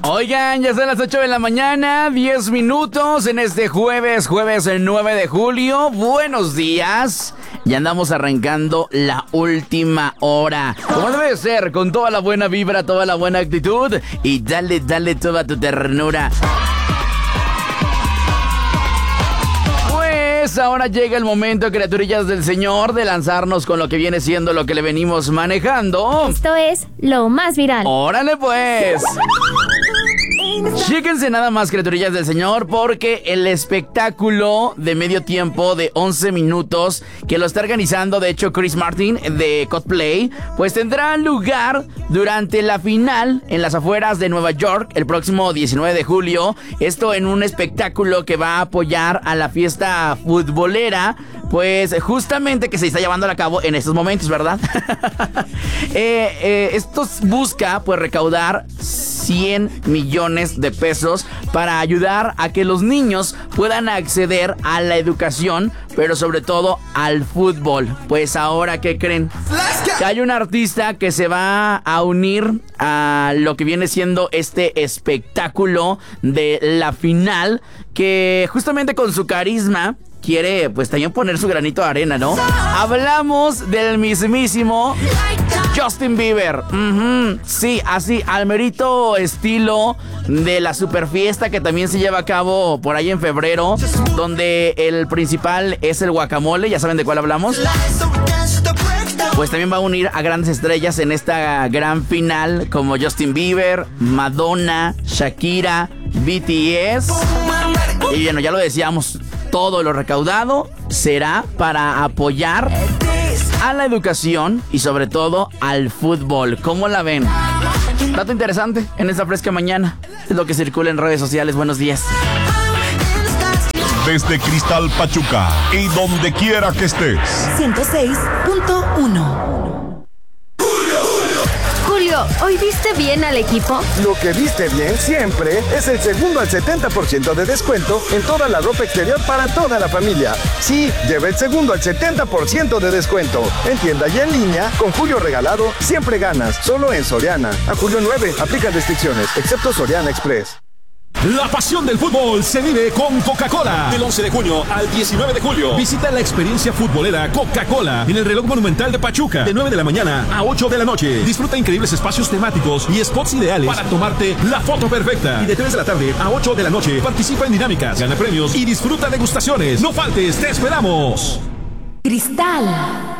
Oigan, ya son las 8 de la mañana, 10 minutos en este jueves el 9 de julio. Buenos días. Ya andamos arrancando la última hora. Como debe ser, con toda la buena vibra, toda la buena actitud. Y dale toda tu ternura. Pues ahora llega el momento, criaturillas del Señor, de lanzarnos con lo que viene siendo lo que le venimos manejando. Esto es lo más viral. ¡Órale pues! Chéquense nada más, criaturillas del Señor, porque el espectáculo de medio tiempo de 11 minutos que lo está organizando, de hecho, Chris Martin de Coldplay, pues tendrá lugar durante la final en las afueras de Nueva York el próximo 19 de julio. Esto en un espectáculo que va a apoyar a la fiesta futbolera, pues justamente que se está llevando a cabo en estos momentos, ¿verdad? Esto busca pues recaudar 100 millones de pesos para ayudar a que los niños puedan acceder a la educación, pero sobre todo al fútbol. Pues ahora, ¿qué creen? Que hay un artista que se va a unir a lo que viene siendo este espectáculo de la final, que justamente con su carisma quiere pues también poner su granito de arena, ¿no? Hablamos del mismísimo Justin Bieber. Sí, así, al merito estilo de la super fiesta que también se lleva a cabo por ahí en febrero, donde el principal es el guacamole. ¿Ya saben de cuál hablamos? Pues también va a unir a grandes estrellas en esta gran final, como Justin Bieber, Madonna, Shakira, BTS. Y bueno, ya lo decíamos, todo lo recaudado será para apoyar a la educación y sobre todo al fútbol. ¿Cómo la ven? Dato interesante en esta fresca mañana. Es lo que circula en redes sociales. Buenos días. Desde Cristal Pachuca y donde quiera que estés. 106.1. Julio, ¿hoy viste bien al equipo? Lo que viste bien siempre es el segundo al 70% de descuento en toda la ropa exterior para toda la familia. Sí, lleva el segundo al 70% de descuento. En tienda y en línea, con Julio regalado, siempre ganas. Solo en Soriana. A julio 9, aplican restricciones, excepto Soriana Express. La pasión del fútbol se vive con Coca-Cola. Del 11 de junio al 19 de julio. Visita la experiencia futbolera Coca-Cola en el Reloj Monumental de Pachuca. De 9 de la mañana a 8 de la noche. Disfruta increíbles espacios temáticos y spots ideales para tomarte la foto perfecta. Y de 3 de la tarde a 8 de la noche participa en dinámicas, gana premios y disfruta degustaciones. No faltes, te esperamos. Cristal.